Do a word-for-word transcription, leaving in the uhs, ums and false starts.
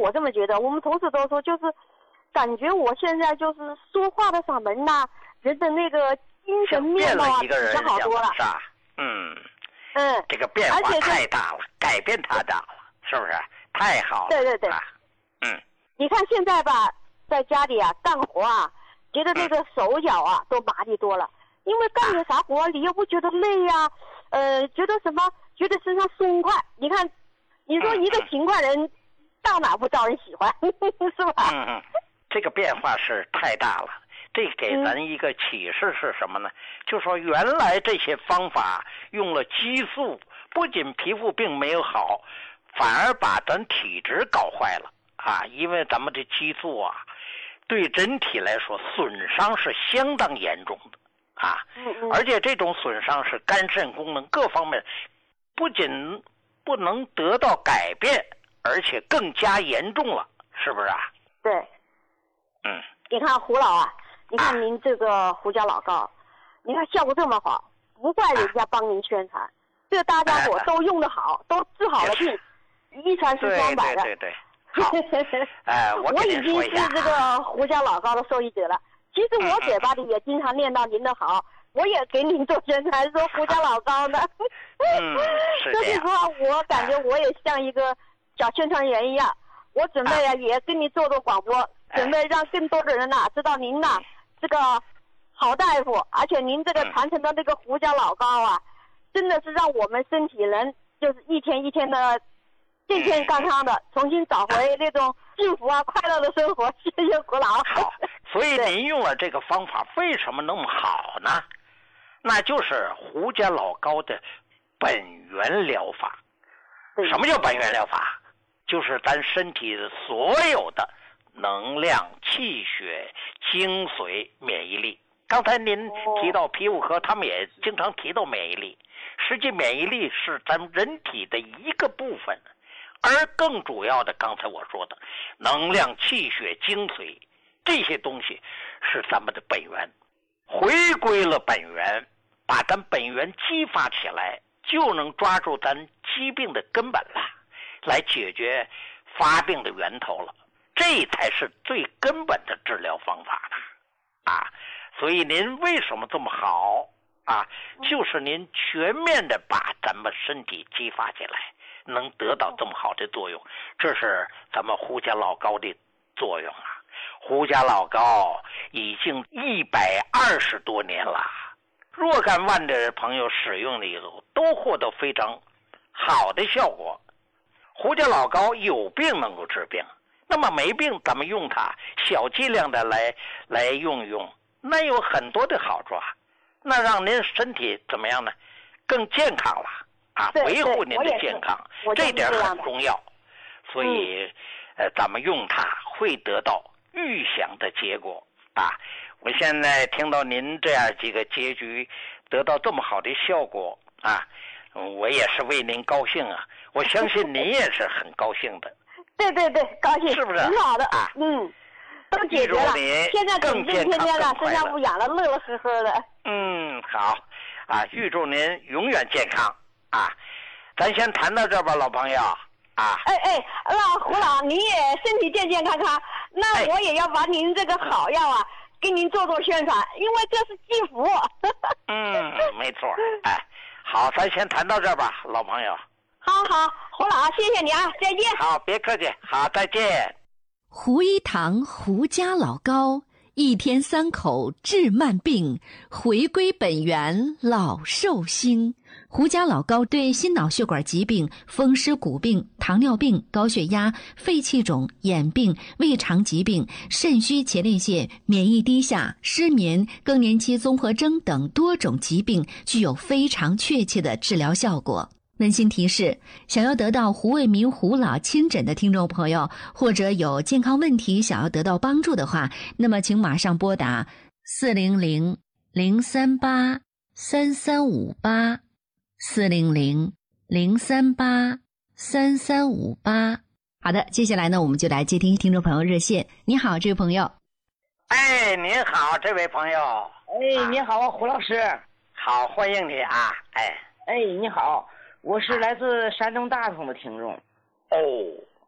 我这么觉得，我们同事都说，就是感觉我现在就是说话的嗓门呐、啊，人的那个精神面貌啊，比较好多了。 是吧？嗯嗯， 这个变化太大了，改变太大了，是不是？太好了。 对对对。 啊、嗯。 你看现在吧，在家里啊干活啊，觉得这个手脚啊、嗯、都麻利多了，因为干点啥活你又不觉得累呀、啊，呃，觉得什么？觉得身上松快。你看，你说一个勤快人。嗯嗯到哪不招人喜欢，是吧？ 嗯嗯，这个变化是太大了。这给咱一个启示是什么呢？嗯、就说原来这些方法用了激素，不仅皮肤病没有好，反而把咱体质搞坏了啊！因为咱们这激素啊，对人体来说损伤是相当严重的啊。 嗯嗯。 而且这种损伤是肝肾功能各方面不仅不能得到改变。而且更加严重了，是不是啊？ 对， 嗯， 你看胡老啊，你看您这个胡椒老膏，啊、你看效果这么好，不怪人家帮您宣传，这、啊、大家伙都用得好，都治好了病，一传十双百的。 对对对对。好，哎，我我已经是这个胡椒老膏的受益者了。其实我嘴巴里也经常念叨您的好，嗯、我也给您做宣传，说胡椒老膏呢。 嗯，是这样。所以说，我感觉我也像一个。小宣传员一样，我准备啊也跟你做做广播，准备让更多的人呐、啊、知道您呐、啊、这个好大夫，而且您这个传承的这个胡椒老膏啊，真的是让我们身体人就是一天一天的健健康康的，重新找回那种幸福啊快乐的生活。谢谢胡老。 好，所以您用了这个方法为什么那么好呢？那就是胡椒老膏的本源疗法。什么叫本源疗法？就是咱身体的所有的能量、气血、精髓、免疫力。刚才您提到皮肤科，他们也经常提到免疫力。实际免疫力是咱们人体的一个部分，而更主要的，刚才我说的能量、气血、精髓这些东西是咱们的本源。回归了本源，把咱本源激发起来，就能抓住咱疾病的根本了，来解决发病的源头了。这才是最根本的治疗方法了啊！所以您为什么这么好啊？就是您全面的把咱们身体激发起来，能得到这么好的作用，这是咱们胡椒老膏的作用啊！胡椒老膏已经一百二十多年了。若干万的朋友使用了以后，都获得非常好的效果。胡椒老膏有病能够治病，那么没病咱们用它，小剂量的来来用用，那有很多的好处啊。那让您身体怎么样呢？更健康了啊，维护您的健康，这点很重要。所以，嗯、呃，咱们用它会得到预想的结果啊。我现在听到您这样几个结局得到这么好的效果啊，我也是为您高兴啊！我相信您也是很高兴的。 对对对，高兴， 是不是？ 挺好的啊， 嗯，都解决了。现在整病天天的，身上不痒了，乐乐呵呵的。 嗯，好，啊，预祝您永远健康啊！咱先谈到这吧，老朋友啊。 哎哎，那胡老您也身体健健康康，那我也要把您这个好药啊。给您做做宣传，因为这是寄福。 嗯，没错。哎，好，咱先谈到这儿吧，老朋友。 好好，胡老，谢谢你啊，再见。 好，别客气，好，再见。 胡一堂胡家老膏，一天三口治慢病，回归本源老寿星。胡家老膏对心脑血管疾病、风湿骨病、糖尿病、高血压、肺气肿、眼病、胃肠疾病、肾虚前列腺、免疫低下、失眠、更年期综合征等多种疾病具有非常确切的治疗效果。温馨提示，想要得到胡卫民胡老亲诊的听众朋友，或者有健康问题想要得到帮助的话，那么请马上拨打四零零零三八三三五八四零零零三八三三五八。好的，接下来呢，我们就来接听听众朋友热线。你好，这位朋友。 哎，您好，这位朋友。 哎，你好，啊、胡老师。 好，欢迎你啊！哎， 哎，你好，我是来自山东大同的听众。 哦，